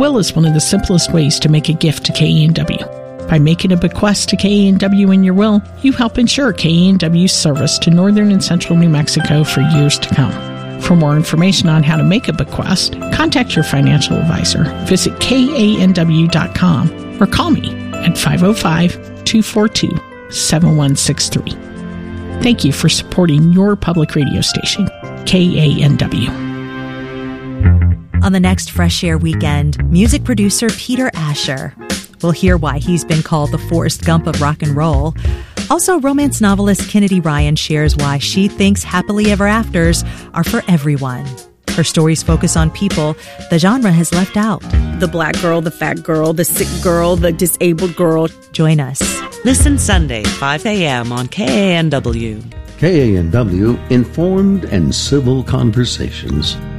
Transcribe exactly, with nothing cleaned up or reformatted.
will is one of the simplest ways to make a gift to K A N W. By making a bequest to K A N W in your will, you help ensure K A N W's service to northern and central New Mexico for years to come. For more information on how to make a bequest, contact your financial advisor, visit K A N W dot com, or call me at five oh five, two four two, seven one six three. Thank you for supporting your public radio station, K A N W. On the next Fresh Air Weekend, music producer Peter Asher. We'll hear why he's been called the Forrest Gump of rock and roll. Also, romance novelist Kennedy Ryan shares why she thinks happily ever afters are for everyone. Her stories focus on people the genre has left out. The black girl, the fat girl, the sick girl, the disabled girl. Join us. Listen Sunday, five a.m. on K A N W. K A N W, informed and civil conversations.